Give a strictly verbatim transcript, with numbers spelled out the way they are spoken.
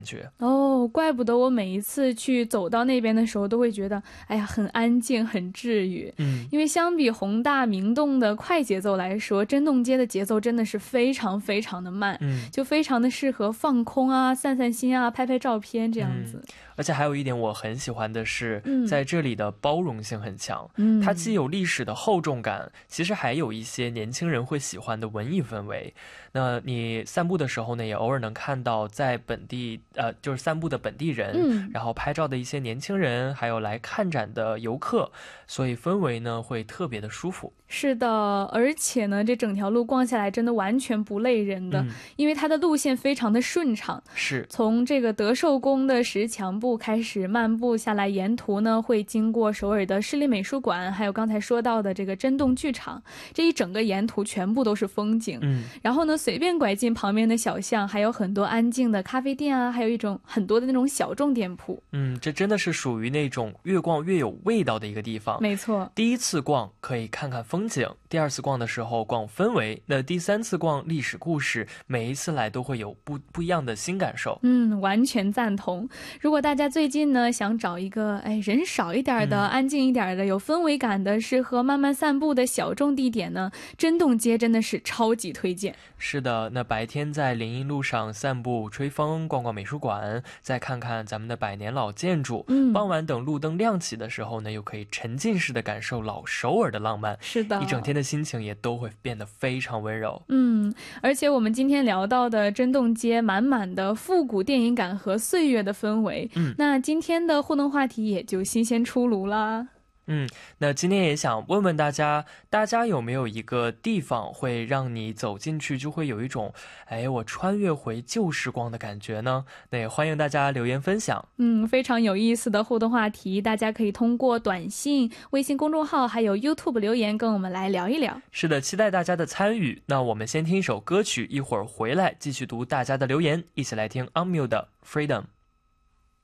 觉。 哦，怪不得我每一次去走到那边的时候都会觉得哎呀很安静很治愈。 嗯， 因为相比宏大明洞的快节奏来说，真洞街的节奏真的是非常非常的慢， 嗯， 就非常的适合放空啊散散心啊拍拍照片这样子。 嗯，而且还有一点我很喜欢的是、 嗯、 在这里的包容性很强、 嗯、 它既有历史的厚重感，其实还有一些年轻人会喜欢的文艺氛围。那你散步的时候呢，也偶尔能看到在本地呃，就是散步的本地人、 嗯、 然后拍照的一些年轻人，还有来看展的游客，所以氛围呢会特别的舒服。 是的，而且呢这整条路逛下来真的完全不累人的、 嗯、 因为它的路线非常的顺畅， 是从这个德寿宫的石墙步开始漫步下来，沿途呢会经过首尔的市立美术馆，还有刚才说到的这个真洞剧场，这一整个沿途全部都是风景。 嗯， 然后呢随便拐进旁边的小巷，还有很多安静的咖啡店啊，还有一种很多的那种小众店铺。 嗯，这真的是属于那种越逛越有味道的一个地方。 没错， 第一次逛可以看看风景，第二次逛的时候逛氛围，那第三次逛历史故事，每一次来都会有不不一样的新感受。 嗯，完全赞同。如果大家最近呢想找一个哎人少一点的、嗯、安静一点的、有氛围感的、适合慢慢散步的小众地点呢，真洞街真的是超级推荐。 是的，那白天在林荫路上散步吹风，逛逛美术馆，再看看咱们的百年老建筑、嗯、傍晚等路灯亮起的时候呢，又可以沉浸式的感受老首尔的浪漫。 是的， 一整天的心情也都会变得非常温柔。 嗯，而且我们今天聊到的真洞街满满的复古电影感和岁月的氛围， 嗯， 那今天的互动话题也就新鲜出炉啦。 嗯，那今天也想问问大家，大家有没有一个地方会让你走进去就会有一种哎我穿越回旧时光的感觉呢？那也欢迎大家留言分享。 嗯，非常有意思的互动话题，大家可以通过短信、微信公众号还有 YouTube 留言跟我们来聊一聊。 是的，期待大家的参与。那我们先听一首歌曲，一会儿回来继续读大家的留言，一起来听 Unmute 的 Freedom。